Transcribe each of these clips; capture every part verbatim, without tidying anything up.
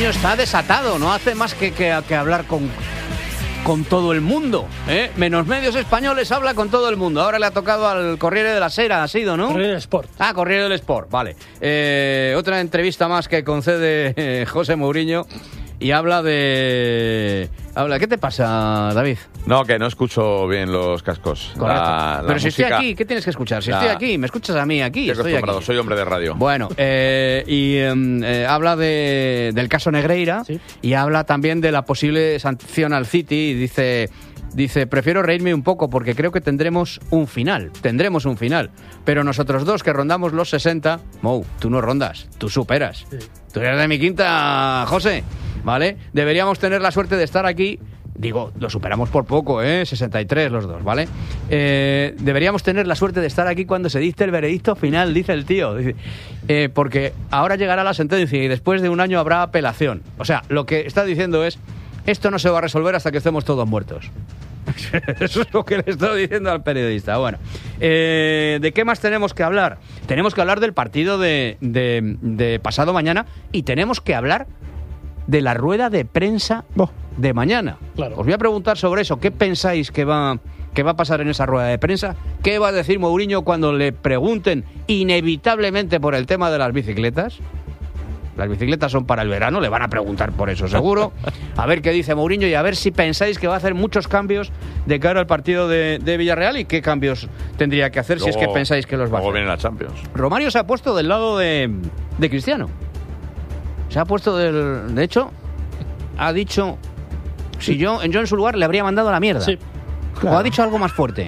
Mourinho está desatado, no hace más que, que, que hablar con, con todo el mundo, ¿eh? Menos medios españoles, habla con todo el mundo. Ahora le ha tocado al Corriere de la Sera, ha sido, ¿no? Corriere del Sport. Ah, Corriere del Sport, vale. Eh, otra entrevista más que concede eh, José Mourinho y habla de... Habla, ¿qué te pasa, David? No, que no escucho bien los cascos. Correcto. La, la Pero si música... estoy aquí, ¿qué tienes que escuchar? Si La... estoy aquí, me escuchas a mí aquí, Estoy estoy aquí. Soy hombre de radio. Bueno, eh, y eh, habla de, del caso Negreira, ¿sí? Y habla también de la posible sanción al City y dice... Dice, prefiero reírme un poco porque creo que tendremos un final, tendremos un final. Pero nosotros dos que rondamos los sesenta, Mou, tú no rondas, tú superas. Sí. Tú eres de mi quinta, José, ¿vale? Deberíamos tener la suerte de estar aquí, digo, lo superamos por poco, ¿eh? sesenta y tres los dos, ¿vale? Eh, deberíamos tener la suerte de estar aquí cuando se dicte el veredicto final, dice el tío. Dice, eh, porque ahora llegará la sentencia y después de un año habrá apelación. O sea, lo que está diciendo es, esto no se va a resolver hasta que estemos todos muertos. Eso es lo que le estoy diciendo al periodista. Bueno, eh, ¿de qué más tenemos que hablar? Tenemos que hablar del partido de, de, de pasado mañana y tenemos que hablar de la rueda de prensa de mañana. Claro. Os voy a preguntar sobre eso. ¿Qué pensáis que va, que va a pasar en esa rueda de prensa? ¿Qué va a decir Mourinho cuando le pregunten inevitablemente por el tema de las bicicletas? Las bicicletas son para el verano, le van a preguntar por eso seguro. A ver qué dice Mourinho y a ver si pensáis que va a hacer muchos cambios de cara al partido de, de Villarreal y qué cambios tendría que hacer luego, si es que pensáis que los va a hacer. Luego viene la Champions. Romario se ha puesto del lado de, de Cristiano. Se ha puesto del... De hecho, ha dicho... Si yo, yo en su lugar le habría mandado a la mierda. Sí, claro. O ha dicho algo más fuerte.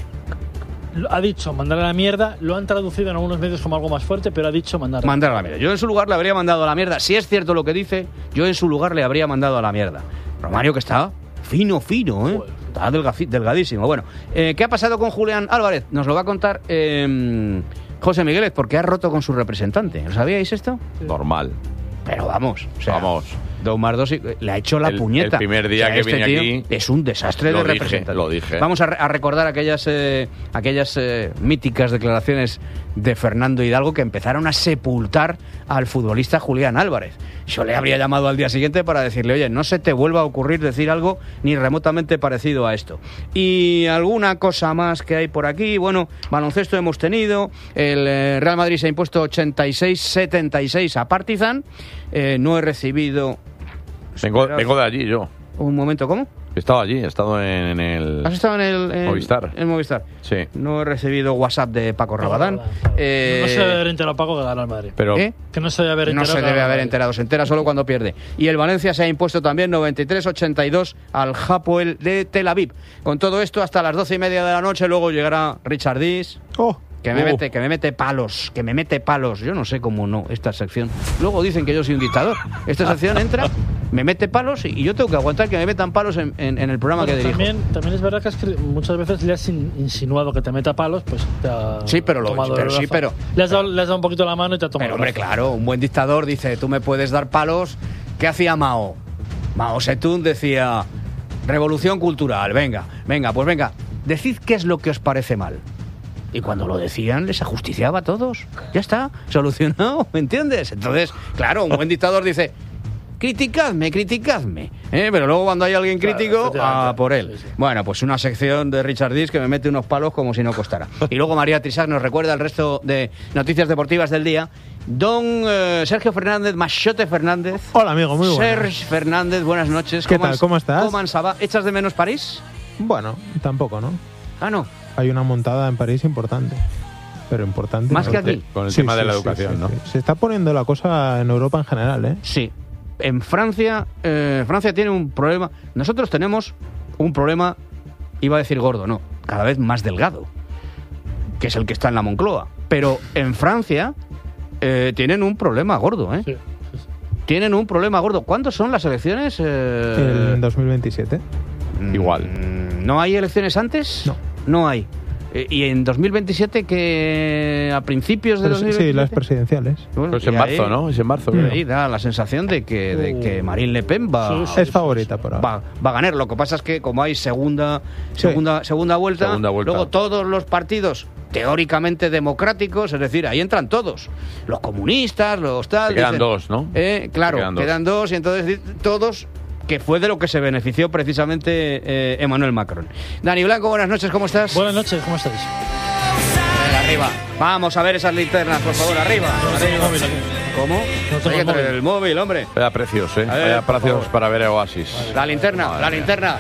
Ha dicho mandar a la mierda, lo han traducido en algunos medios como algo más fuerte, pero ha dicho mandar a la mandar a la mierda. Yo en su lugar le habría mandado a la mierda. Si es cierto lo que dice, yo en su lugar le habría mandado a la mierda. Romario que está fino, fino, ¿eh? Está delga- delgadísimo. Bueno, eh, ¿qué ha pasado con Julián Álvarez? Nos lo va a contar eh, José Migueles, porque ha roto con su representante. ¿Lo sabíais esto? Normal. Pero vamos, o sea, vamos. Dos más dos y le ha hecho la el, puñeta. El primer día o sea, que este vine tío aquí es un desastre de dije, representante. Lo dije. Vamos a, re- a recordar aquellas eh, aquellas eh, míticas declaraciones de Fernando Hidalgo que empezaron a sepultar al futbolista Julián Álvarez. Yo le habría llamado al día siguiente para decirle, oye, no se te vuelva a ocurrir decir algo ni remotamente parecido a esto. Y alguna cosa más que hay por aquí. Bueno, baloncesto hemos tenido. El eh, Real Madrid se ha impuesto ochenta y seis setenta y seis a Partizan. Eh, no he recibido... Vengo, vengo de allí yo. Un momento, ¿cómo? He estado allí, he estado en el... ¿Has estado en el... En, Movistar. En Movistar. Sí. No he recibido WhatsApp de Paco Rabadán. Eh, no se debe haber enterado Paco que gana el Madrid. Pero, ¿Eh? Que no se debe haber enterado. No se debe haber enterado, se entera solo cuando pierde. Y el Valencia se ha impuesto también noventa y tres ochenta y dos al Hapoel de Tel Aviv. Con todo esto hasta las doce y media de la noche, luego llegará Richard Dis. Oh. Que me, Oh. mete, que me mete palos, que me mete palos. Yo no sé cómo no, esta sección. Luego dicen que yo soy un dictador. Esta sección entra, me mete palos y yo tengo que aguantar que me metan palos en, en, en el programa bueno, que dirijo. También, también es verdad que, es que muchas veces le has in, insinuado que te meta palos, pues te ha Sí, pero lo tomado pero, el sí, brazo. pero, Le has, dado, le has dado un poquito la mano y te ha tomado pero hombre, el brazo. claro, un buen dictador dice, tú me puedes dar palos. ¿Qué hacía Mao? Mao Zedong decía, revolución cultural, venga, venga, pues venga, decid qué es lo que os parece mal. Y cuando lo decían, les ajusticiaba a todos. Ya está, solucionado, ¿me entiendes? Entonces, claro, un buen dictador dice, criticadme, criticadme. ¿Eh? Pero luego cuando hay alguien crítico, claro, a por él. Sí, sí. Bueno, pues una sección de Richard Dis que me mete unos palos como si no costara. Y luego María Trisac nos recuerda el resto de noticias deportivas del día. Don eh, Sergio Fernández, Machote Fernández. Hola, amigo, muy buenas. Sergio Fernández, buenas noches. ¿Qué tal? ¿Cómo estás? ¿Cómo ansaba? ¿Echas de menos París? Bueno, tampoco, ¿no? Ah, no. Hay una montada en París importante. Pero importante. Más ¿no? que aquí. Con el Sí, tema sí, de la sí, educación, sí, ¿no? sí. Se está poniendo la cosa en Europa en general, ¿eh? Sí. En Francia, eh, Francia tiene un problema. Nosotros tenemos un problema, iba a decir gordo, no, cada vez más delgado, que es el que está en la Moncloa. Pero en Francia eh, tienen un problema gordo, ¿eh? Sí, sí, sí. Tienen un problema gordo. ¿Cuándo son las elecciones? Eh... El dos mil veintisiete. Igual. ¿No hay elecciones antes? No. No hay. Eh, ¿Y en dos mil veintisiete que a principios de Pero dos sí, mil sí, veintisiete? las presidenciales. Bueno, Pues y en ahí- marzo, ¿no? Es en marzo. y creo. ahí da la sensación de que, de que Marine Le Pen va, Sí, sí, Es favorita por ahora. va, va a ganar. Lo que pasa es que como hay segunda segunda segunda vuelta, Segunda vuelta. luego todos los partidos teóricamente democráticos, es decir, ahí entran todos, los comunistas, los tal... Se quedan dicen, dos, ¿no? Eh, claro, quedan quedan dos. dos y entonces todos... que fue de lo que se benefició precisamente eh, Emmanuel Macron. Dani Blanco, buenas noches, ¿cómo estás? Buenas noches, ¿cómo estáis? Venga, arriba. Vamos a ver esas linternas, por favor, arriba. No tengo arriba. móvil aquí. ¿Cómo? No tengo Hay que móvil. traer el móvil, hombre. Vaya precios, ¿eh? A ver, Vaya por precios favor. para ver a Oasis. La linterna, Madre la mía. linterna.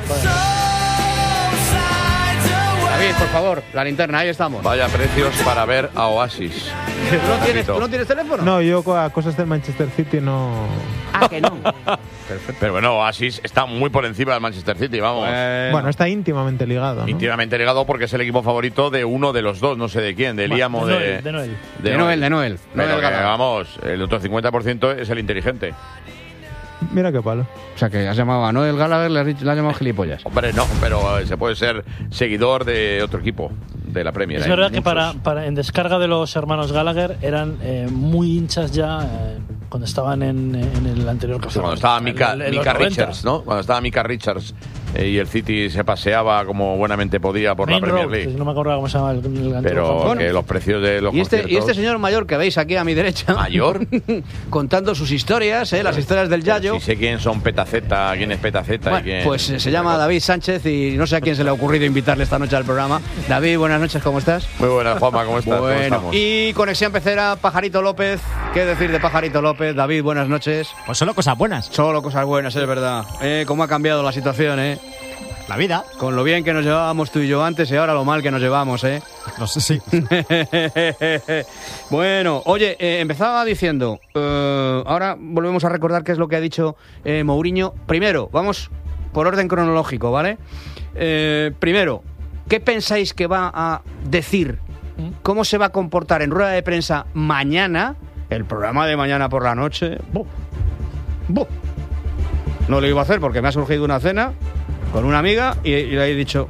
David, por favor, la linterna, ahí estamos. Vaya precios para ver a Oasis. ¿Tú no tienes, ¿tú no tienes teléfono? No, yo a cosas del Manchester City no... Ah, que no. Pero bueno, Oasis está muy por encima del Manchester City, vamos. Bueno, Bueno, está íntimamente ligado, ¿no? Íntimamente ligado porque es el equipo favorito de uno de los dos, no sé de quién, de Liam o de de... Noel, de Noel. de Noel, de Noel. Pero Noel que, Gallagher. vamos, el otro cincuenta por ciento es el inteligente. Mira qué palo. O sea, que has llamado a Noel Gallagher, le has, dicho, le has llamado gilipollas. Hombre, no, pero eh, se puede ser seguidor de otro equipo de la Premier. Es Hay verdad que muchos. para, para en descarga de los hermanos Gallagher eran eh, muy hinchas ya eh, cuando estaban en, en el anterior Sí, caso. cuando estaba Mika, En- en los Mika noventa. Richards, ¿no? Cuando estaba Mika Richards eh, y el City se paseaba como buenamente podía por Main la Premier Road, League. que no me acuerdo cómo se llama el, el antiguo Pero campo. Bueno. que los precios de los Y este, y este conciertos- señor mayor que veis aquí a mi derecha. ¿Mayor? contando sus historias, ¿eh? Las historias del Yayo. Si sé quién son Petaceta, quién es Petaceta Bueno, y quién... pues eh, se llama David Sánchez y no sé a quién se le ha ocurrido invitarle esta noche al programa. David, buenas noches, ¿cómo estás? Muy buenas, Juanma, ¿cómo estás? ¿Cómo Bueno, estamos? y conexión pecera, Pajarito López. ¿Qué decir de Pajarito López? David, buenas noches. Pues solo cosas buenas. Solo cosas buenas, es verdad. Eh, ¿Cómo ha cambiado la situación, eh? La vida. Con lo bien que nos llevábamos tú y yo antes y ahora lo mal que nos llevamos, eh. No sé si. Bueno, oye, eh, empezaba diciendo, eh, ahora volvemos a recordar qué es lo que ha dicho eh, Mourinho. Primero, vamos por orden cronológico, ¿vale? Eh, primero, ¿qué pensáis que va a decir? ¿Cómo se va a comportar en rueda de prensa mañana? El programa de mañana por la noche. ¡Buh! ¡Buh! No lo iba a hacer porque me ha surgido una cena con una amiga y, y le he dicho,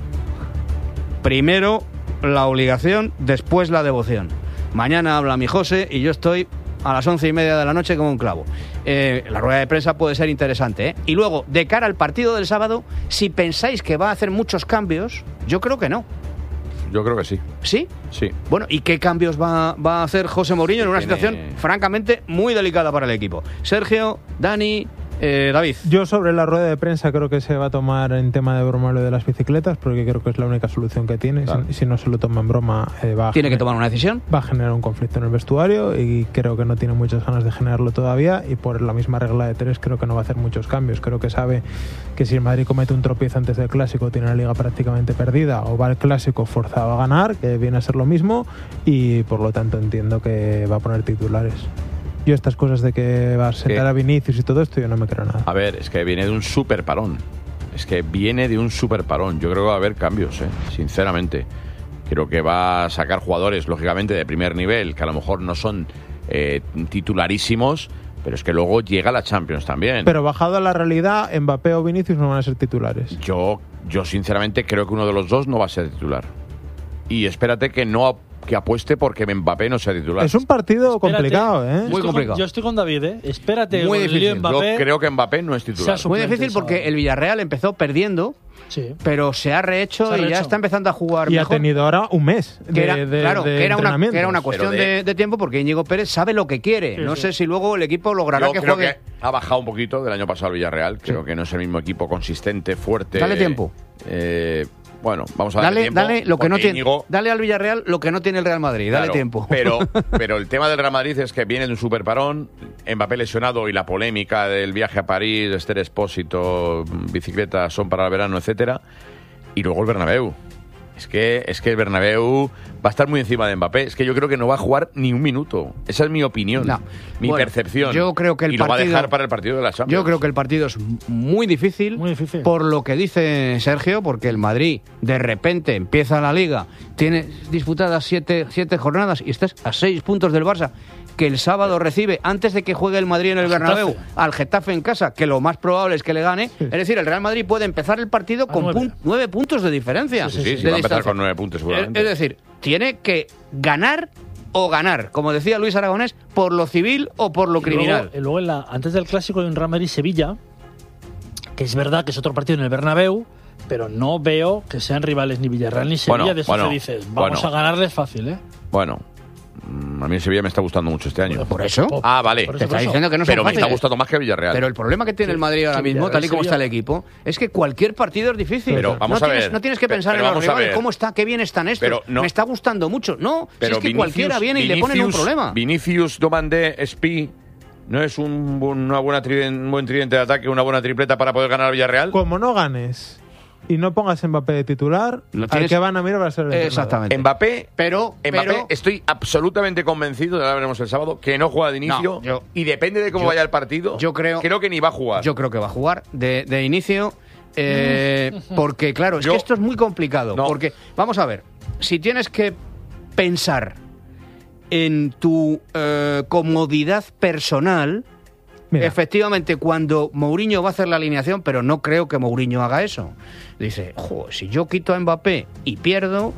primero la obligación, después la devoción. Mañana habla mi José y yo estoy a las once y media de la noche como un clavo. Eh, la rueda de prensa puede ser interesante, ¿eh? Y luego, de cara al partido del sábado, si pensáis que va a hacer muchos cambios, yo creo que no. Yo creo que sí, ¿Sí? sí. Bueno, ¿y qué cambios va, va a hacer José Mourinho en una Tiene- situación francamente muy delicada para el equipo? Sergio, Dani, eh, David. Yo sobre la rueda de prensa creo que se va a tomar en tema de broma lo de las bicicletas, porque creo que es la única solución que tiene. Claro. Si, si no se lo toma en broma, eh, va, a Tiene que gener- tomar una decisión. va a generar un conflicto en el vestuario y creo que no tiene muchas ganas de generarlo todavía, y por la misma regla de tres creo que no va a hacer muchos cambios. Creo que sabe que si el Madrid comete un tropiezo antes del Clásico tiene la Liga prácticamente perdida, o va al Clásico forzado a ganar, que viene a ser lo mismo, y por lo tanto entiendo que va a poner titulares. Yo estas cosas de que va a sentar ¿Qué? a Vinicius y todo esto, yo no me creo nada. A ver, es que viene de un super parón. Es que viene de un super parón. Yo creo que va a haber cambios, ¿eh? Sinceramente. Creo que va a sacar jugadores, lógicamente, de primer nivel, que a lo mejor no son eh, titularísimos, pero es que luego llega la Champions también. Pero bajado a la realidad, Mbappé o Vinicius no van a ser titulares. Yo, yo sinceramente creo que uno de los dos no va a ser titular. Y espérate que no que apueste porque Mbappé no sea titular. Es un partido Espérate. complicado, Yo ¿eh? Muy estoy con- complicado. yo estoy con David, ¿eh? Espérate, Muy con el lío difícil. Mbappé. Yo creo que Mbappé no es sea titular. su- Muy suplente difícil porque sábado. el Villarreal empezó perdiendo, Sí. pero se ha rehecho Se ha y ya rehecho. está empezando a jugar Y ha mejor. tenido ahora un mes de, que era, de- claro, de que era, una, que era una entrenamientos. cuestión Pero de- de, de tiempo porque Íñigo Pérez sabe lo que quiere. Sí, no sí. sé si luego el equipo logrará Yo que creo juegue. que ha bajado un poquito del año pasado el Villarreal. Creo que no es el mismo equipo consistente, fuerte. Dale tiempo. Eh, bueno, vamos a darle Dale, tiempo. dale, lo que no porque tiene, Íñigo- dale al Villarreal lo que no tiene el Real Madrid. Dale Claro, tiempo. Pero, pero el tema del Real Madrid es que viene de un super parón, Mbappé lesionado y la polémica del viaje a París, Esther Expósito, bicicletas son para el verano, etcétera. Y luego el Bernabéu. Es que, es que el Bernabéu va a estar muy encima de Mbappé. Es que yo creo que no va a jugar ni un minuto. Esa es mi opinión, No. mi Bueno, percepción. yo creo que el y lo va a partido- dejar para el partido de la Champions. Yo creo que el partido es muy difícil, Muy difícil. por lo que dice Sergio, porque el Madrid de repente empieza la Liga, tiene disputadas siete, siete jornadas y estás a seis puntos del Barça, que el sábado recibe, antes de que juegue el Madrid en el Al Bernabéu, Getafe. al Getafe en casa, que lo más probable es que le gane. Es decir, el Real Madrid puede empezar el partido A con nueve. pun- nueve puntos de diferencia. Sí, sí, sí, de va a empezar distancia. con nueve puntos Es, seguramente. es decir, tiene que ganar o ganar, como decía Luis Aragonés, por lo civil o por lo Y criminal. Luego, y luego en la, antes del clásico hay un Real Madrid-Sevilla, que es verdad que es otro partido en el Bernabéu, pero no veo que sean rivales ni Villarreal ni Sevilla. Bueno, de eso bueno, que dices, vamos bueno. a ganarles fácil, ¿eh? Bueno, mm, a mí Sevilla me está gustando mucho este año. Por eso. Ah, vale. Por eso, Te está por eso. diciendo que no son Pero me está fáciles. gustando más que Villarreal. Pero el problema que tiene el Madrid ahora Sí, mismo, tal y como Sevilla. está el equipo, es que cualquier partido es difícil. Pero vamos no a tienes, ver. No tienes que Pe- pensar pero en los vamos a rivales, ver. cómo está, qué bien están estos. Pero no- Me está gustando mucho. No, si Pero es que Vinicius- cualquiera viene y le ponen un Vinicius- problema. Vinicius, Domandé, Espi, ¿no es un, bu- una buena triden- un buen tridente de ataque, una buena tripleta para poder ganar al Villarreal? Como no ganes y no pongas a Mbappé de titular, Lo al tienes- que van a mirar va a ser el entrenador. Exactamente. Mbappé, Pero, Mbappé, pero estoy absolutamente convencido, ya lo veremos el sábado, que no juega de inicio No, yo- y depende de cómo yo- vaya el partido. yo creo- creo que ni va a jugar. yo creo que va a jugar de, de inicio. eh, porque, claro, es Yo- que esto es muy complicado. No. Porque, vamos a ver, si tienes que pensar en tu eh, comodidad personal. Mira, Efectivamente, cuando Mourinho va a hacer la alineación, pero no creo que Mourinho haga eso. Dice, "Jo, si yo quito a Mbappé y pierdo,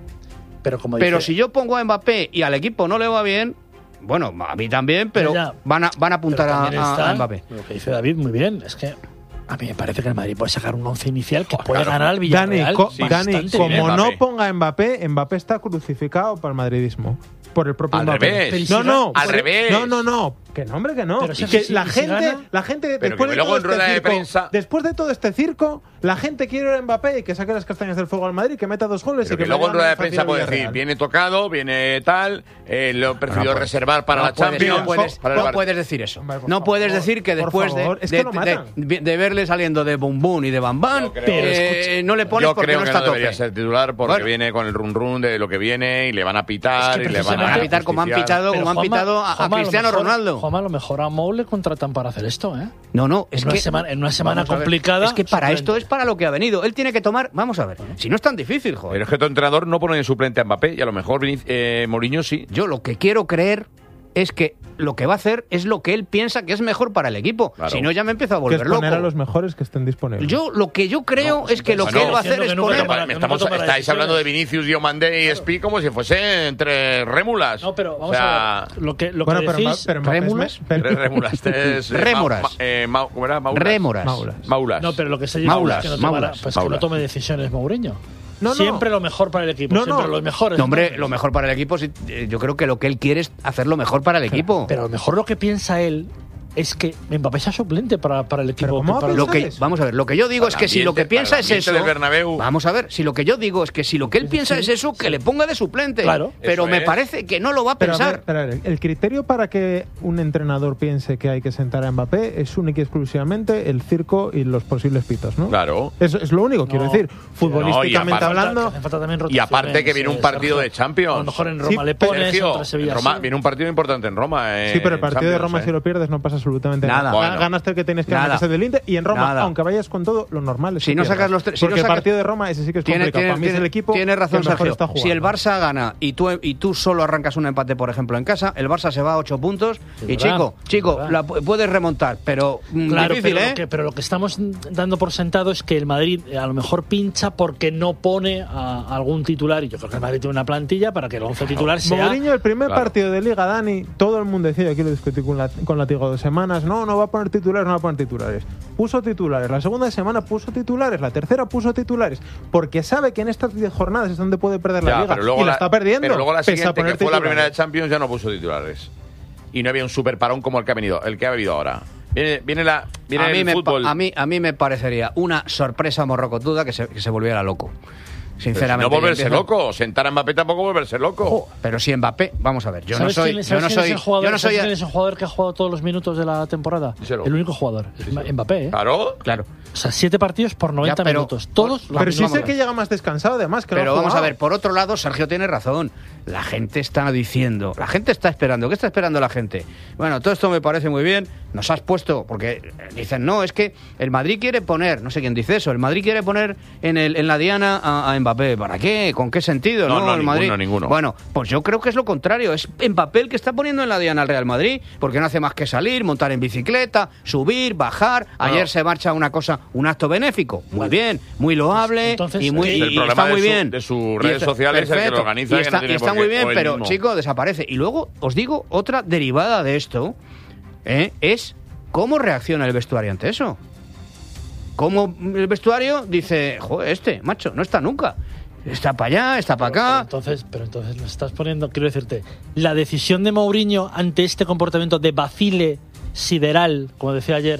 Pero como pero dice- si yo pongo a Mbappé y al equipo no le va bien, bueno, a mí también, pero Ya, ya. van a, van a apuntar pero a, también a- está a Mbappé. Lo que dice David, muy bien, es que a mí me parece que el Madrid puede sacar un once inicial que Oh, puede claro. ganar al Dani, Villarreal. co- Sí, Dani, bastante como bien. Mbappé. no ponga a Mbappé, Mbappé está crucificado para el madridismo. Por el propio Al Mbappé. revés. Pero ¿y si No, gana? no. Al por- revés. No, no, no. Que no, hombre, que no. Pero si- que si- la, si gente, gana- la gente, Pero después que de luego todo en rueda este de circo, prensa- después de todo este circo, la gente quiere a Mbappé y que saque las castañas del fuego al Madrid, que meta dos goles Pero y que que luego en le rueda de gane fácil prensa al puede decir, Villarreal. viene tocado, viene tal, eh, lo he preferido No puedes- reservar para no la puedes- Champions. No puedes, para el no Bar- puedes decir eso. Hombre, por No favor, puedes decir que por después de, favor, es de, que lo de- matan. de- de verle saliendo de Bum Bum y de Bam Bam, Yo creo- Pero eh, escucha, no le pones Yo porque creo no que está no a tope. debería ser titular porque Bueno. viene con el run run de lo que viene y le van a pitar Es que y le van precisamente- a, Van a pitar como han justiciar. pitado, Pero como han Juanma- pitado a, a Juanma, lo Cristiano mejor- Ronaldo. Juanma, a lo mejor a Mou le contratan para hacer esto, ¿eh? No, no, es en una que semana, en una semana vamos a ver, complicada. Es que para sorprende. esto es para lo que ha venido. Él tiene que tomar, vamos a ver, si no es tan difícil, joder. Pero es que tu entrenador no pone de suplente a Mbappé y a lo mejor Vinic- eh, Mourinho sí. Yo lo que quiero creer es que lo que va a hacer es lo que él piensa que es mejor para el equipo. Claro. Si no, ya me empiezo a Que volver es poner loco. a los mejores que estén disponibles. Yo lo que yo creo es que lo Bueno, que él va a hacer diciendo es que nunca poner. tomará- Me que estamos, nunca tomará estáis decisiones. hablando de Vinicius, Diomandé y Espi como si fuesen entre rémulas. No, pero vamos o sea, a ver. Lo que, lo bueno, que pero, decís. Mba- pero Mbappé es Rémulas. me- pero- Tres rémulas. Tres, eh, Rémoras. ma- ma- eh, ma- ¿Cómo era? Maulas. Rémoras. Maulas. Maulas. No, pero lo que se dice Maulas, es que no, tomará- Maulas, pues que no Maulas. tome decisiones Mourinho. No, no. Siempre lo mejor para el equipo. No, siempre no. los mejores. No, hombre, entonces. lo mejor para el equipo, sí, eh, yo creo que lo que él quiere es hacer lo mejor para el equipo. Pero a lo mejor lo que piensa él es que Mbappé sea suplente para, para el equipo. ¿cómo va a para Lo los- que, eso? vamos a ver, lo que yo digo Para es el que si lo que ambiente, piensa para es el ambiente eso. del Bernabéu. Vamos a ver, si lo que yo digo es que si lo que él piensa es eso, que le ponga de suplente. Claro. Pero Eso me es. parece que no lo va a Pero a pensar. ver, pero a ver, el criterio para que un entrenador piense que hay que sentar a Mbappé es único y exclusivamente el circo y los posibles pitos, ¿no? Claro. Eso es lo único, quiero No. decir. No, y Futbolísticamente aparte- hablando, Hacen falta también Y aparte rotaciones, que viene un eh, partido Sergio. de Champions. A lo mejor en Sí, Roma le pones, Sergio, contra Sevilla en Roma, sí. viene un partido importante en Roma. eh, sí, pero el en partido de Champions, Roma eh. si lo pierdes no pasa absolutamente Nada. nada. Bueno. Ganaste el que tienes que Nada. ganar, que es el del Inter, y en Roma, Nada. aunque vayas con todo, lo normal es Si que no pierdas. sacas los tres- si Porque no el sacas- partido de Roma ese sí que es Tiene, complicado. tiene- Para mí es el tiene- equipo tiene razón, que mejor Sergio. está jugando. Si el Barça gana y tú, y tú solo arrancas un empate, por ejemplo, en casa, el Barça se va a ocho puntos Es y, verdad, chico, es chico, verdad. la pu- puedes remontar, pero mm, Claro, difícil, pero, ¿eh? lo que, pero lo que estamos dando por sentado es que el Madrid eh, a lo mejor pincha porque no pone a algún titular. Y yo creo que el Madrid tiene una plantilla para que el once titular sea. Mourinho, el primer Claro. partido de Liga, Dani, todo el mundo decía, yo quiero discutir con, la, con Latigo dos semanas, no, no va a poner titulares, no va a poner titulares. Puso titulares, la segunda semana puso titulares, la tercera puso titulares, porque sabe que en estas diez jornadas es donde puede perder la Ya, Liga, pero luego y la, está perdiendo, Pero luego la pese a siguiente, poner que fue la primera de titulares. Champions, ya no puso titulares. Y no había un super parón como el que ha venido, el que ha habido ahora. Viene, viene la viene a, mí el me, fútbol. pa- a, mí, a mí me parecería una sorpresa morrocotuda que se, que se volviera loco. Pero si Sinceramente. no volverse Y empieza- loco. Sentar a Mbappé tampoco volverse loco. Oh, pero si Mbappé, vamos a ver, yo no ¿Sabes soy, quién es- yo no sabes quién es soy, el jugador- yo no soy, ¿sabes quién es el jugador que ha jugado todos los minutos de la temporada? Díselo. El único jugador, es Mbappé, ¿eh? Claro. claro. O sea, siete partidos por noventa Ya, pero- minutos. Todos los Pero sí minutos. sé que llega más descansado, además, que lo Pero ha vamos a jugado. ver, por otro lado, Sergio tiene razón. La gente está diciendo, la gente está esperando. ¿Qué está esperando la gente? Bueno, todo esto me parece muy bien. Nos has puesto, porque dicen, no, es que el Madrid quiere poner, no sé quién dice eso, el Madrid quiere poner en, el, en la diana a, a Mbappé. ¿Para qué? ¿Con qué sentido? No, No, no, el ninguno, Madrid. ninguno. Bueno, pues yo creo que es lo contrario. Es Mbappé el que está poniendo en la diana al Real Madrid, porque no hace más que salir, montar en bicicleta, subir, bajar. Ayer no. se marcha una cosa, un acto benéfico. Muy bien, muy loable Entonces, y muy ¿qué? y El problema está de muy su- bien. de sus Y redes está- sociales es el que lo perfecto. organiza, Y que está, no tiene y está por muy qué- bien, o él pero mismo. chico, desaparece. Y luego os digo otra derivada de esto, ¿eh? es cómo reacciona el vestuario ante eso. como el vestuario dice, joder, este, macho, no está nunca. Está para allá, está para acá. Pero entonces, pero entonces lo estás poniendo, quiero decirte, la decisión de Mourinho ante este comportamiento de vacile sideral, como decía ayer,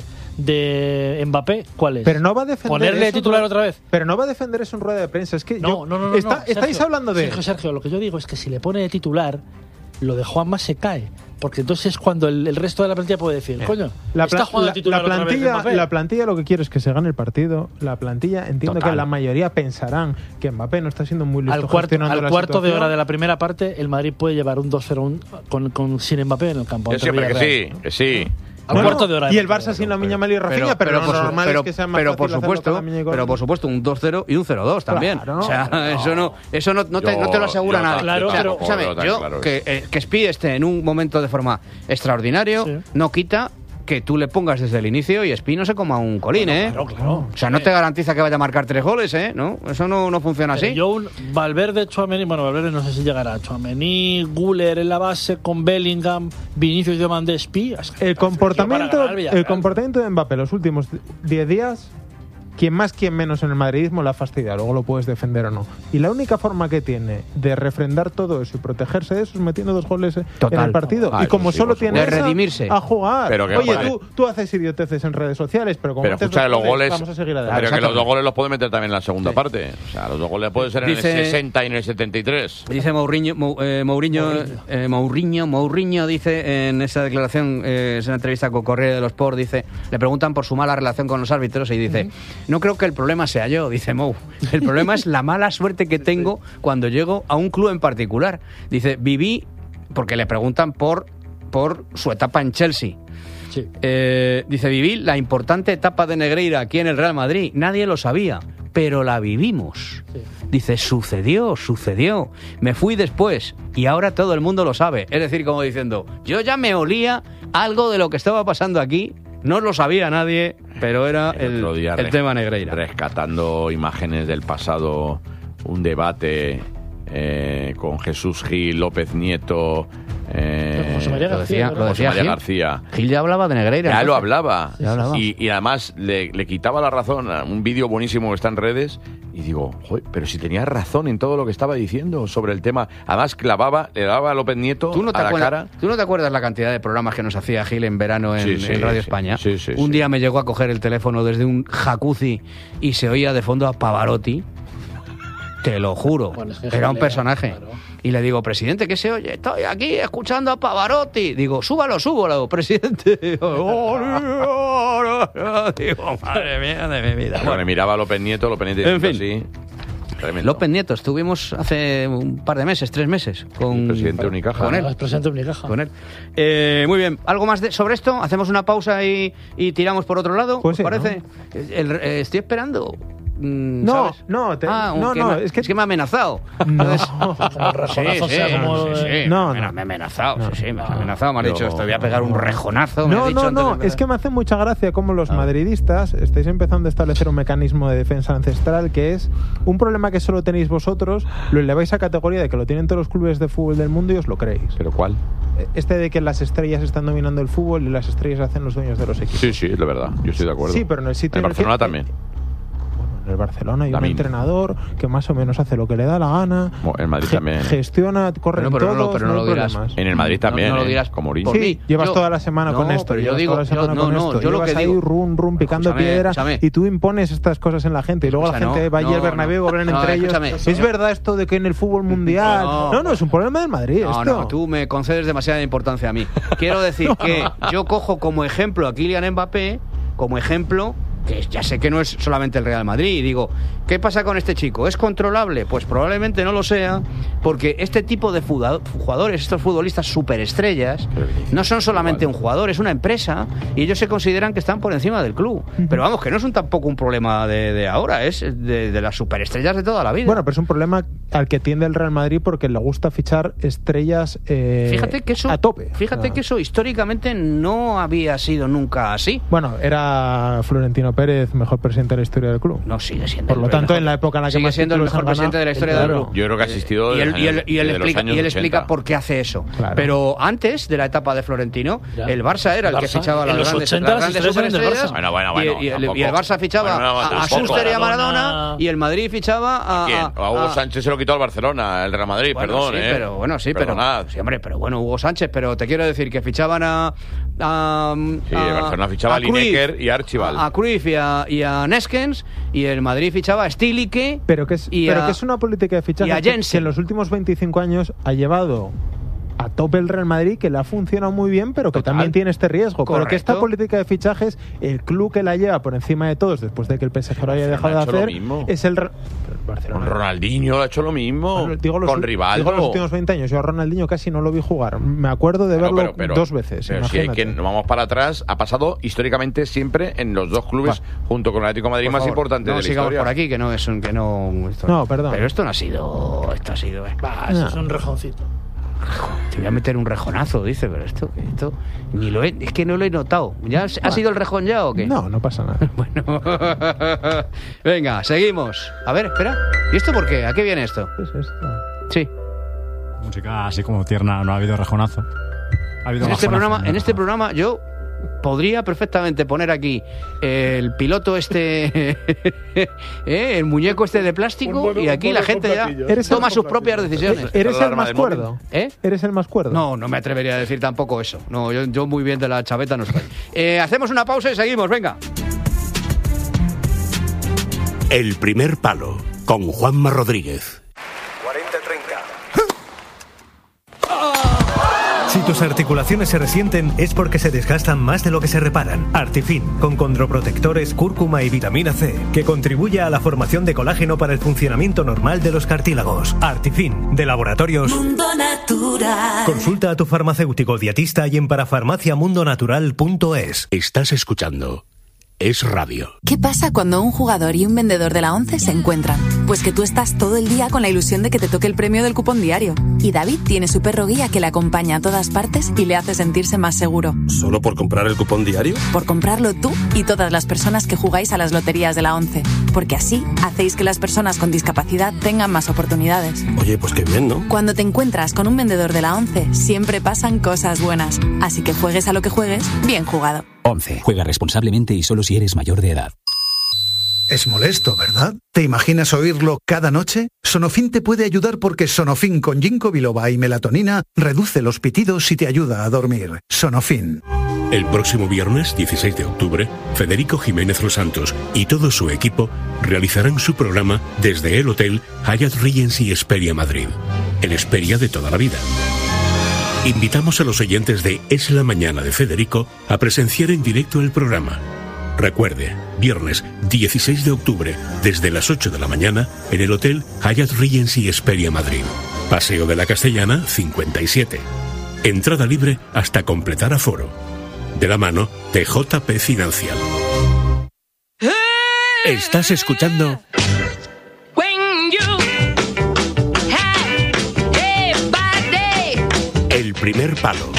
de Mbappé, ¿cuál es? Pero no va a defender ¿Ponerle eso, titular otra vez? Pero no va a defender eso en rueda de prensa. Es que No, yo, no, no, no. está- no, Sergio, estáis hablando de... Sergio, Sergio, lo que yo digo es que si le pone de titular, lo de Juanma se cae. Porque entonces es cuando el, el resto de la plantilla puede decir, coño, La, está pla- jugando la- titular la otra vez plantilla, Mbappé. la plantilla lo que quiere es que se gane el partido. La plantilla, entiendo Total. que la mayoría pensarán que Mbappé no está siendo muy listo Al cuarto, gestionando al la cuarto de situación. hora de la primera parte, el Madrid puede llevar un dos cero un- con, con, sin Mbappé en el campo. Yo ante siempre que Villarreal. sí, que sí. Al Bueno, cuarto de hora. y el Barça sin la Miñamal y Rafinha, pero, lo por su- normal pero- es que sea más pero fácil por hacerlo supuesto, con la Miña y con- pero por supuesto un dos cero y un cero dos también. Claro, o sea, claro. eso no, eso no, no te, Yo- no te lo asegura yo nadie. tam- Claro, O sea, pero- escúchame, tampoco yo tan claro que, eh, que Spi esté en un momento de forma extraordinario Sí. no quita que tú le pongas desde el inicio y Spi no se coma un colín, ¿eh? Claro, claro. O sea, no te garantiza que vaya a marcar tres goles, ¿eh? ¿No? Eso no, no funciona Pero así. yo un Valverde, Tchouaméni, bueno, Valverde no sé si llegará. Tchouaméni, Güler en la base con Bellingham, Vinicius de Mandé, Spi. Es que El comportamiento, para ganar al Villarreal. el comportamiento de Mbappé los últimos diez días, quien más, quien menos en el madridismo la ha fastidiado, luego lo puedes defender o no. Y la única forma que tiene de refrendar todo eso y protegerse de eso es metiendo dos goles en Total. el partido. Ah, y eso como sí, solo por tiene supuesto. De esa, redimirse. a jugar. Pero que, Oye, joder. tú, tú haces idioteces en redes sociales, pero como Pero metes escucha, dos los goles. vamos a seguir Pero adelante. que los dos goles los puede meter también en la segunda parte. O sea, los dos goles pueden ser en Dice- el sesenta y en el setenta y tres. Dice Mourinho, Mou- eh, Mourinho, eh, Mourinho, Mourinho dice en esa declaración, eh, es una entrevista con Corriere dello Sport, dice, le preguntan por su mala relación con los árbitros y dice, no creo que el problema sea yo, dice Mou, el problema es la mala suerte que tengo cuando llego a un club en particular. Dice, viví, porque le preguntan por, por su etapa en Chelsea. Sí. Eh, dice, viví la importante etapa de Negreira aquí en el Real Madrid. Nadie lo sabía, pero la vivimos. Sí. Dice, sucedió, sucedió. Me fui después y ahora todo el mundo lo sabe. Es decir, como diciendo, yo ya me olía algo de lo que estaba pasando aquí. No lo sabía nadie, pero era el, otro día el res- tema Negreira. Rescatando imágenes del pasado, un debate eh, con Jesús Gil, López Nieto. Eh, Pero José María lo García, decía, ¿verdad? lo José decía María Gil. García. Gil ya hablaba de Negreira. Ya lo entonces. hablaba. Ya hablaba. Y, y además le, le quitaba la razón a un vídeo buenísimo que está en redes. Y digo, joder, pero si tenía razón en todo lo que estaba diciendo sobre el tema. Además, clavaba, le daba a López Nieto ¿Tú no, te a la acuerdas, cara. ¿Tú no te acuerdas la cantidad de programas que nos hacía Gil en verano en, Sí, sí, en Radio sí. España? Sí, sí, un sí. día me llegó a coger el teléfono desde un jacuzzi y se oía de fondo a Pavarotti. Te lo juro. Bueno, es que Era un Gil era, personaje. claro. Y le digo, presidente, ¿qué se oye? Estoy aquí escuchando a Pavarotti. Digo, súbalo, súbalo, presidente. Digo, madre mía de mi vida. Bueno, me miraba a López Nieto, López Nieto En diciendo fin. así. Tremendo. López Nieto, estuvimos hace un par de meses, tres meses, con, El presidente de Unicaja. con él. Es presidente de Unicaja. Con él. Eh, muy bien, ¿algo más de- sobre esto? ¿Hacemos una pausa y, y tiramos por otro lado? Pues ¿Os sí, parece? El- eh, estoy esperando. mm, No, ¿sabes? no, te- Ah, un no, que no, me- es que- me ha amenazado. No. Entonces- Como el rejonazo Sí, sea sí, como... sí, sí, No, me, no. me ha amenazado, No. sí, sí, me ha amenazado, me ha Yo- dicho esto, voy a pegar un rejonazo. me ha No, dicho no, antes no, de es que me hace mucha gracia cómo los madridistas estáis empezando a establecer un mecanismo de defensa ancestral que es un problema que solo tenéis vosotros, lo eleváis a categoría de que lo tienen todos los clubes de fútbol del mundo y os lo creéis. ¿Pero cuál? Este de que las estrellas están dominando el fútbol y las estrellas hacen los dueños de los equipos. Sí, sí, es la verdad. Yo estoy de acuerdo. Sí, pero en el sitio En en el que- Barcelona también. Bueno, en el Barcelona hay También. un entrenador que más o menos hace lo que le da la gana. Bueno, en Madrid ge- también. Gestiona, corre Bueno, pero no lo- todos, pero no no lo hay dirás. problemas. En el Madrid No, también, no lo ¿eh? dirás Como Mourinho. por Sí, mí. llevas Yo- toda la semana con no, esto. pero yo llevas digo, toda la semana yo- no, con no, esto. yo lo Llevas que ahí digo- rum, rum, picando Escúchame, piedra escúchame. y tú impones estas cosas en la gente y luego Escucha, la gente no, va allí al no, Bernabéu, no. hablan No, entre escúchame. ellos. Es verdad esto de que en el fútbol mundial... No. No, no, es un problema del Madrid No, esto. no, tú me concedes demasiada importancia a mí. Quiero decir que yo cojo como ejemplo a Kylian Mbappé, como ejemplo, que ya sé que no es solamente el Real Madrid, y digo, ¿qué pasa con este chico? ¿Es controlable? Pues probablemente no lo sea, porque este tipo de fuda- jugadores, estos futbolistas superestrellas, no son solamente un jugador, es una empresa, y ellos se consideran que están por encima del club. Pero vamos, que no es un, tampoco un problema de, de ahora, es de, de las superestrellas de toda la vida. Bueno, pero es un problema al que tiende el Real Madrid porque le gusta fichar estrellas eh, fíjate que eso, a tope. Fíjate Ah. que eso históricamente no había sido nunca así. Bueno, era Florentino Florentino Pérez, mejor presidente de la historia del club. No, sigue siendo. Por lo tanto, en la época en la que sigue más siendo el títulos mejor han presidente de la historia ganado, del claro. club. Yo creo que ha existido Y él, y él- y él desde los explica, años y él ochenta. explica por qué hace eso. Claro. Pero antes de la etapa de Florentino, Ya. el Barça era el que Barça. fichaba a las En los grandes, ochenta las las grandes estrellas eran del superestrellas. Barça. Bueno, bueno, bueno, y, y el, tampoco. y el Barça fichaba Bueno, no, a, a tampoco. Schuster y a Maradona. Maradona, y el Madrid fichaba a... ¿Quién? a- A Hugo a- Sánchez se lo quitó al Barcelona, el Real Madrid, Bueno, perdón, sí, ¿eh? pero bueno, sí, Perdonad. pero sí, hombre, pero bueno, Hugo Sánchez, pero te quiero decir que fichaban a a, Sí, a- el Barcelona fichaba a Cruyff, Lineker y a Archibald. a, a Cruyff y a, y a Neskens, y el Madrid fichaba a Stilike, Pero que es, y pero a- que es una política de fichaje y a que, Jensen. que en los últimos veinticinco años ha llevado a tope el Real Madrid, que le ha funcionado muy bien, pero que Total. también tiene este riesgo. Pero que esta Correcto. política de fichajes, el club que la lleva por encima de todos, después de que el P S G lo haya Barcelona dejado de ha hecho lo hacer, mismo. es el... Re- pero el Barcelona- Con Ronaldinho ha hecho lo mismo. Bueno, digo los, con ul- Rivaldo. digo los últimos veinte años. Yo a Ronaldinho casi no lo vi jugar. Me acuerdo de Bueno, verlo pero- pero- dos veces. Pero si hay imagínate. que nos vamos para atrás, ha pasado históricamente siempre en los dos clubes, junto con el Atlético de Madrid, Por más favor, importantes no de la sigamos historia. por aquí, que no es un que no esto- No, perdón. Pero esto no ha sido, esto ha sido. eh. Bah, eso No. es un rejoncito. Te voy a meter un rejonazo, dice, pero esto, esto ni lo he, es que no lo he notado. ¿Ya has- ha sido el rejón ya o qué? No, no pasa nada. Bueno, venga, seguimos. A ver, espera. ¿Y esto por qué? ¿A qué viene esto? ¿Qué es esto? Sí. Música así como tierna, no ha habido rejonazo. Ha habido En este bajonazo, programa, no. en este programa yo podría perfectamente poner aquí el piloto este, ¿eh? el muñeco este de plástico, y aquí la gente ya Eres el- toma sus propias decisiones. ¿Eres la el alarma más del móvil. cuerdo? ¿Eh? ¿Eres el más cuerdo? No, no me atrevería a decir tampoco eso. No, yo, yo muy bien de la chaveta no estoy. Eh, hacemos una pausa y seguimos, venga. El primer palo, con Juanma Rodríguez. cuarenta treinta. Si tus articulaciones se resienten es porque se desgastan más de lo que se reparan. Artifin, con condroprotectores, cúrcuma y vitamina C, que contribuye a la formación de colágeno para el funcionamiento normal de los cartílagos. Artifin, de Laboratorios Mundo Natural. Consulta a tu farmacéutico dietista y en parafarmaciamundonatural punto es. Estás escuchando Es Radio. ¿Qué pasa cuando un jugador y un vendedor de la ONCE se encuentran? Pues que tú estás todo el día con la ilusión de que te toque el premio del cupón diario. Y David tiene su perro guía que le acompaña a todas partes y le hace sentirse más seguro. ¿Solo por comprar el cupón diario? Por comprarlo tú y todas las personas que jugáis a las loterías de la ONCE. Porque así hacéis que las personas con discapacidad tengan más oportunidades. Oye, pues qué bien, ¿no? Cuando te encuentras con un vendedor de la ONCE, siempre pasan cosas buenas. Así que juegues a lo que juegues, bien jugado. once. Juega responsablemente y solo si eres mayor de edad. Es molesto, ¿verdad? ¿Te imaginas oírlo cada noche? Sonofin te puede ayudar porque Sonofin con ginkgo biloba y melatonina reduce los pitidos y te ayuda a dormir. Sonofin. El próximo viernes, dieciséis de octubre, Federico Jiménez Los Santos y todo su equipo realizarán su programa desde el Hotel Hyatt Regency Esperia Madrid, el Esperia de toda la vida. Invitamos a los oyentes de Es la Mañana de Federico a presenciar en directo el programa. Recuerde, viernes dieciséis de octubre, desde las ocho de la mañana, en el Hotel Hyatt Regency Esperia Madrid. Paseo de la Castellana, cincuenta y siete. Entrada libre hasta completar aforo. De la mano de J P Financial. Estás escuchando El primer palo.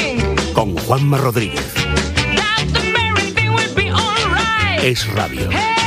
Con Juanma Rodríguez. Es Radio.